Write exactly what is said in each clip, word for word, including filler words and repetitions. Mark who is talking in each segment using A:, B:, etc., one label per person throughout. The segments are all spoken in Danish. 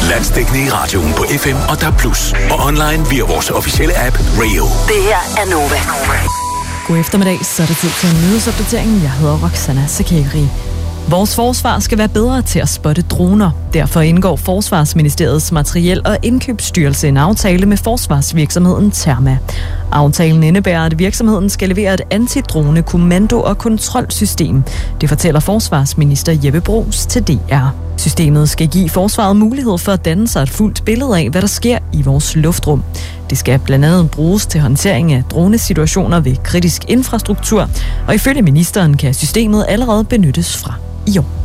A: Landsdækkende i radioen på F M og D A B plus, og online via vores officielle app Rayo.
B: Det her er Nova.
C: God eftermiddag, så er det tid til en nyhedsopdatering. Jeg hedder Roxana Sakari. Vores forsvar skal være bedre til at spotte droner. Derfor indgår Forsvarsministeriets Materiel- og Indkøbsstyrelse en aftale med forsvarsvirksomheden Therma. Aftalen indebærer, at virksomheden skal levere et antidrone kommando- og kontrolsystem. Det fortæller forsvarsminister Jeppe Bruus til D R. Systemet skal give forsvaret mulighed for at danne sig et fuldt billede af, hvad der sker i vores luftrum. Det skal blandt andet bruges til håndtering af dronesituationer ved kritisk infrastruktur, og ifølge ministeren kan systemet allerede benyttes fra i år.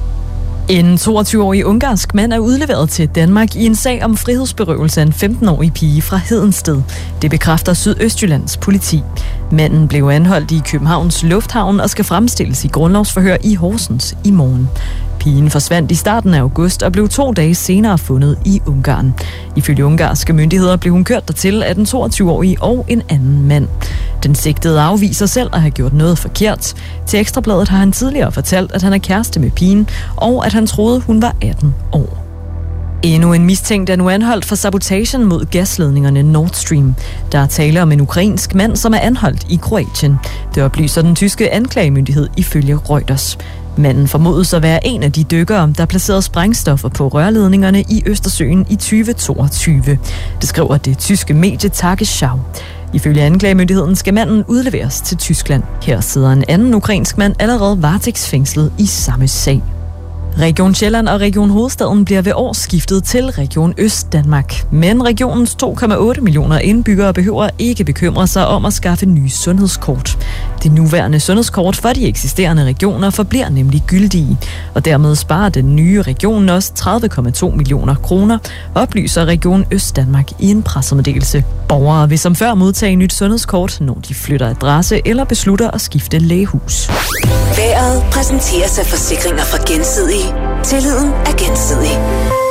C: En toogtyve-årig ungarsk mand er udleveret til Danmark i en sag om frihedsberøvelse af en femten-årig pige fra Hedensted. Det bekræfter Sydøstjyllands politi. Manden blev anholdt i Københavns Lufthavn og skal fremstilles i grundlovsforhør i Horsens i morgen. Pigen forsvandt i starten af august og blev to dage senere fundet i Ungarn. Ifølge ungarske myndigheder blev hun kørt dertil af den toogtyve-årige og en anden mand. Den sigtede afviser selv at have gjort noget forkert. Til Ekstrabladet har han tidligere fortalt, at han er kæreste med pigen, og at han troede, hun var atten år. Endnu en mistænkt er nu anholdt for sabotagen mod gasledningerne Nord Stream. Der er tale om en ukrainsk mand, som er anholdt i Kroatien. Det oplyser den tyske anklagemyndighed ifølge Reuters. Manden formodes at være en af de dykkere, der placerede sprængstoffer på rørledningerne i Østersøen i tyve toogtyve. Det skriver det tyske medie Tagesschau. Ifølge anklagemyndigheden skal manden udleveres til Tyskland. Her sidder en anden ukrainsk mand allerede varetægtsfængslet i samme sag. Region Sjælland og Region Hovedstaden bliver ved årsskiftet til Region Østdanmark. Men regionens to komma otte millioner indbyggere behøver ikke bekymre sig om at skaffe nye sundhedskort. Det nuværende sundhedskort for de eksisterende regioner forbliver nemlig gyldige, og dermed sparer den nye region også tredive komma to millioner kroner, oplyser Region Østdanmark i en pressemeddelelse. Borgere vil som før modtage nyt sundhedskort, når de flytter adresse eller beslutter at skifte lægehus.
B: Vejret præsenteres af Forsikringer fra Gensidige. Tilliden er gensidig.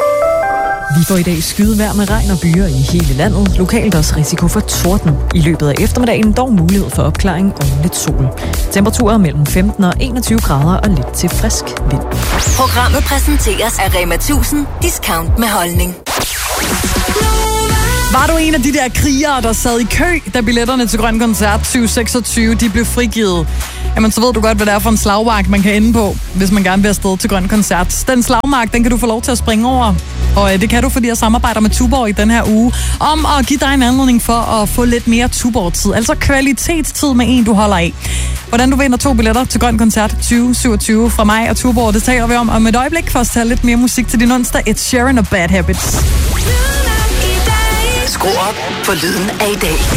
C: Vi får i dag skydevejr med regn og byer i hele landet. Lokalt også risiko for torden. I løbet af eftermiddagen dog mulighed for opklaring og lidt sol. Temperaturer mellem femten og enogtyve grader og lidt til frisk vind.
B: Programmet præsenteres af Rema tusind. Discount med holdning.
D: Var du en af de der krigere, der sad i kø, da billetterne til Grøn Koncert tyve seksogtyve de blev frigivet? Jamen, så ved du godt, hvad det er for en slagmark, man kan ende på, hvis man gerne vil afsted til Grøn Koncert. Den slagmark, den kan du få lov til at springe over. Og det kan du, fordi jeg samarbejder med Tuborg i den her uge, om at give dig en anledning for at få lidt mere Tuborg-tid. Altså kvalitetstid med en, du holder af. Hvordan du vinder to billetter til Grøn Koncert tyve syvogtyve fra mig og Tuborg, det taler vi om om et øjeblik. Først tage lidt mere musik til din onsdag. It's Sharon og Bad Habits.
B: Skru op for lyden af i dag.